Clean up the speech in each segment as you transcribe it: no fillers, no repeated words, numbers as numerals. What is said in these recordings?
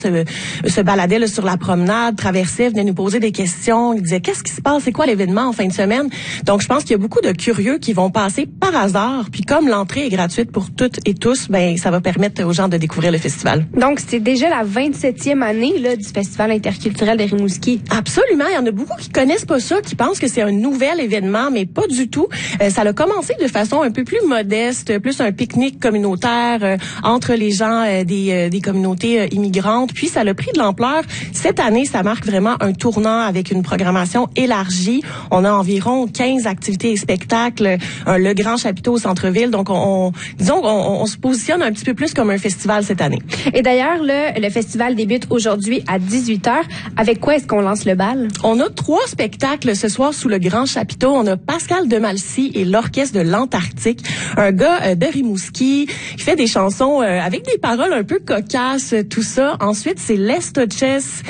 se baladait là, sur la promenade, traversait, venait nous poser des questions. Il disait, qu'est-ce qui se passe? C'est quoi l'événement en fin de semaine? Donc, je pense qu'il y a beaucoup de curieux qui vont passer par hasard. Puis comme l'entrée est gratuite pour toutes et tous, ben ça va permettre aux gens de découvrir le festival. Donc, c'est déjà la 27e année là, du Festival interculturel de Rimouski. Absolument. Il y en a beaucoup qui connaissent pas ça, qui pensent que c'est un nouvel événement, mais pas du tout. Ça a commencé de façon un peu plus modeste, plus un pique-nique communautaire entre les gens des communautés immigrantes. Puis ça a pris de l'ampleur. Cette année, ça marque vraiment un tournant avec une programmation élargie. On a environ 15 activités et spectacles, le grand chapiteau au centre-ville. Donc, on se positionne un petit peu plus comme un festival cette année. Et d'ailleurs, le festival débute aujourd'hui à 18h. Avec quoi est-ce qu'on lance le bal? On a 3 spectacles ce soir sous le grand chapiteau. On a Pascal Demalcy et l'Orchestre de l'Antarctique, un gars de Rimouski qui fait des chansons avec des paroles un peu cocasses, tout ça. Ensuite, c'est Les Toches,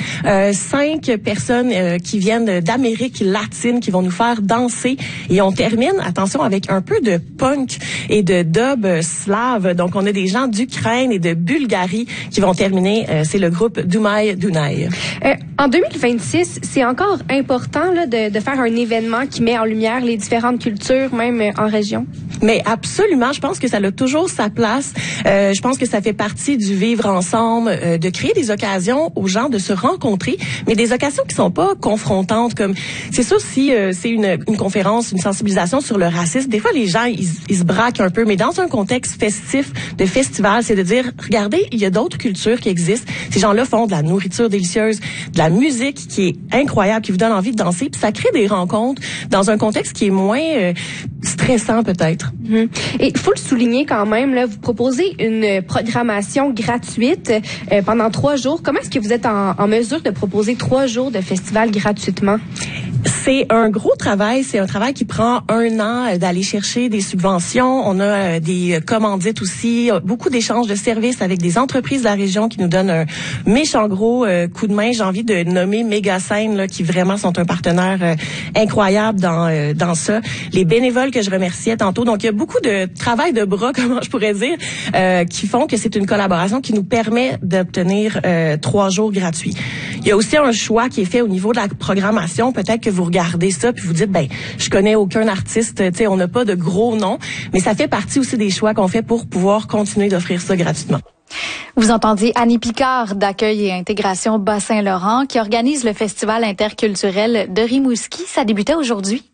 5 personnes qui viennent d'Amérique latine qui vont nous faire danser. Et on termine, attention, avec un peu de punk et de dub slave. Donc, on a des gens d'Ukraine et de Bulgarie qui vont terminer. C'est le groupe Dumai Dunai. En 2026, c'est encore important là, de faire un événement qui met en lumière les différentes cultures, même en région. Mais absolument, je pense que ça a toujours sa place. Je pense que ça fait partie du vivre ensemble, de créer des occasions aux gens de se rencontrer, mais des occasions qui sont pas confrontantes. Comme c'est sûr, si c'est une conférence, une sensibilisation sur le racisme, des fois les gens ils se braquent un peu, mais dans un contexte festif de festival, c'est de dire regardez, il y a d'autres cultures qui existent. Ces gens-là font de la nourriture délicieuse, de la musique qui est incroyable, qui vous donne envie de danser, puis ça crée des rencontres dans un contexte qui est moins stressant peut-être. Et il faut le souligner quand même, là, vous proposez une programmation gratuite pendant 3 jours. Comment est-ce que vous êtes en mesure de proposer 3 jours de festival gratuitement? C'est un gros travail. C'est un travail qui prend 1 an d'aller chercher des subventions. On a des commandites aussi, beaucoup d'échanges de services avec des entreprises de la région qui nous donnent un méchant gros coup de main. J'ai envie de nommer Mégascène, là, qui vraiment sont un partenaire incroyable dans ça. Les bénévoles que je remerciais tantôt. Donc, il y a beaucoup de travail de bras, comment je pourrais dire, qui font que c'est une collaboration qui nous permet d'obtenir 3 jours gratuits. Il y a aussi un choix qui est fait au niveau de la programmation. Peut-être que vous regardez ça puis vous dites, ben, je connais aucun artiste, tu sais, on n'a pas de gros noms, mais ça fait partie aussi des choix qu'on fait pour pouvoir continuer d'offrir ça gratuitement. Vous entendiez Annie Picard d'Accueil et Intégration Bas-Saint-Laurent qui organise le Festival interculturel de Rimouski. Ça débutait aujourd'hui.